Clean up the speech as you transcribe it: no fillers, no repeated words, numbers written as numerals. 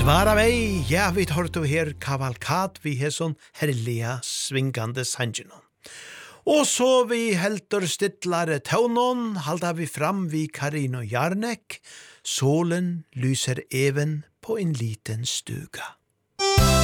Svara mig, ja, vi tar du her kavalkad, vi har sånn herliga svingande sangenon. Og så vi helter stittlare taunon, halda vi fram vi Karino Jarnek, solen lyser even på en liten stuga.